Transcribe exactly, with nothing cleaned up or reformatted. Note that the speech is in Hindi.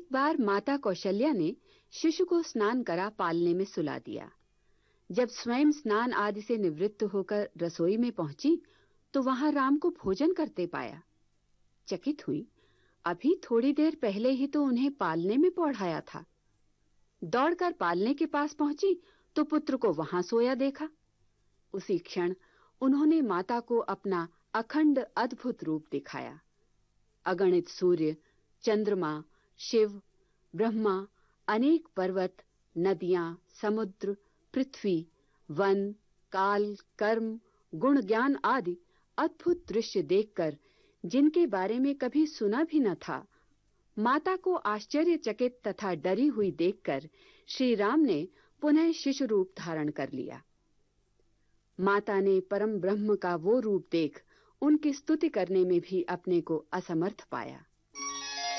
बार माता कौशल्या ने शिशु को स्नान करा पालने में सुला दिया। जब स्वयं स्नान आदि से निवृत्त होकर रसोई में पहुंची तो वहां राम को भोजन करते पाया। चकित हुई, अभी थोड़ी देर पहले ही तो उन्हें पालने में पौढ़ाया था। दौड़कर पालने के पास पहुंची तो पुत्र को वहां सोया देखा। उसी क्षण उन्होंने माता को अपना अखंड अद्भुत रूप दिखाया। अगणित सूर्य, चंद्रमा, शिव, ब्रह्मा, अनेक पर्वत, नदियां, समुद्र, पृथ्वी, वन, काल, कर्म, गुण, ज्ञान आदि अद्भुत दृश्य देखकर, जिनके बारे में कभी सुना भी न था, माता को आश्चर्यचकित तथा डरी हुई देखकर श्री राम ने पुनः शिशु रूप धारण कर लिया। माता ने परम ब्रह्म का वो रूप देख उनकी स्तुति करने में भी अपने को असमर्थ पाया।